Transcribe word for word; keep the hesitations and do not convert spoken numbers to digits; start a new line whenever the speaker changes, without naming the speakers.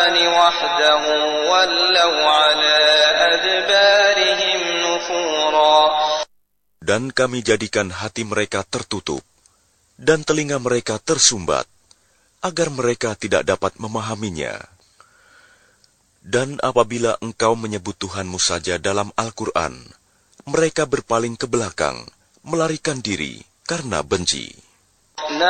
وحده ولوا على أدبارهم نفورا.
Dan kami jadikan hati mereka tertutup dan telinga mereka tersumbat agar mereka tidak dapat memahaminya. Dan apabila engkau menyebut Tuhanmu saja dalam Al-Quran, mereka berpaling ke belakang, melarikan diri karena benci.